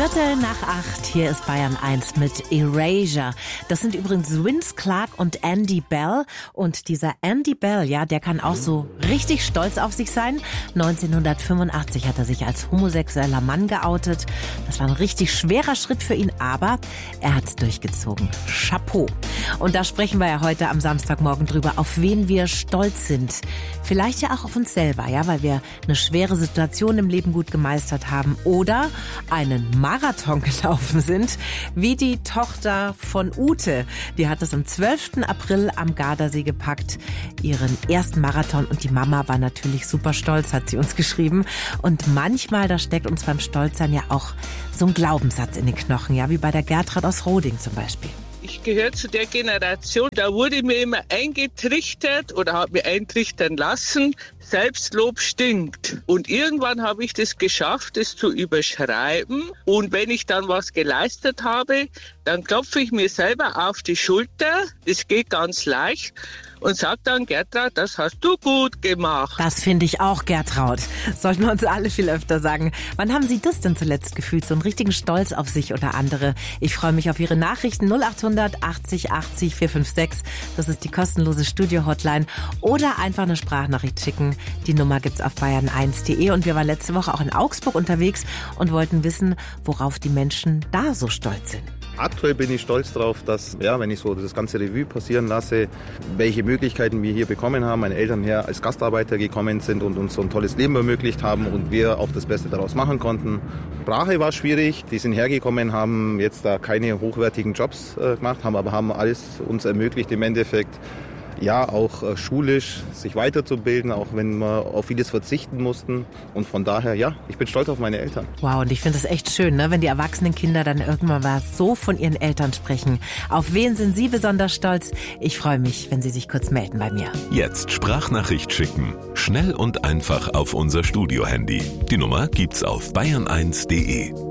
7:15. Hier ist Bayern 1 mit Erasure. Das sind übrigens Vince Clarke und Andy Bell. Und dieser Andy Bell, ja, der kann auch so richtig stolz auf sich sein. 1985 hat er sich als homosexueller Mann geoutet. Das war ein richtig schwerer Schritt für ihn, aber er hat's durchgezogen. Chapeau. Und da sprechen wir ja heute am Samstagmorgen drüber, auf wen wir stolz sind. Vielleicht ja auch auf uns selber, ja, weil wir eine schwere Situation im Leben gut gemeistert haben oder einen Marathon gelaufen sind, wie die Tochter von Ute. Die hat es am 12. April am Gardasee gepackt, ihren ersten Marathon, und die Mama war natürlich super stolz, hat sie uns geschrieben. Und manchmal, da steckt uns beim Stolzsein ja auch so ein Glaubenssatz in den Knochen, ja, wie bei der Gertrud aus Roding zum Beispiel. Ich gehöre zu der Generation, da wurde mir immer eingetrichtert oder habe mir eintrichtern lassen, Selbstlob stinkt. Und irgendwann habe ich das geschafft, das zu überschreiben. Und wenn ich dann was geleistet habe, dann klopfe ich mir selber auf die Schulter. Das geht ganz leicht. Und sag dann, Gertrud, das hast du gut gemacht. Das finde ich auch, Gertrud. Sollten wir uns alle viel öfter sagen. Wann haben Sie das denn zuletzt gefühlt? So einen richtigen Stolz auf sich oder andere? Ich freue mich auf Ihre Nachrichten. 0800 80 80 456. Das ist die kostenlose Studio-Hotline. Oder einfach eine Sprachnachricht schicken. Die Nummer gibt's auf bayern1.de. Und wir waren letzte Woche auch in Augsburg unterwegs und wollten wissen, worauf die Menschen da so stolz sind. Aktuell bin ich stolz darauf, dass, ja, wenn ich so das ganze Revue passieren lasse, welche Möglichkeiten wir hier bekommen haben, meine Eltern hier als Gastarbeiter gekommen sind und uns so ein tolles Leben ermöglicht haben und wir auch das Beste daraus machen konnten. Sprache war schwierig, die sind hergekommen, haben jetzt da keine hochwertigen Jobs gemacht, haben alles uns ermöglicht im Endeffekt. Ja, auch schulisch sich weiterzubilden, auch wenn wir auf vieles verzichten mussten. Und von daher, ja, ich bin stolz auf meine Eltern. Wow, und ich finde es echt schön, ne, wenn die erwachsenen Kinder dann irgendwann mal so von ihren Eltern sprechen. Auf wen sind Sie besonders stolz? Ich freue mich, wenn Sie sich kurz melden bei mir. Jetzt Sprachnachricht schicken. Schnell und einfach auf unser Studio-Handy. Die Nummer gibt's auf bayern1.de.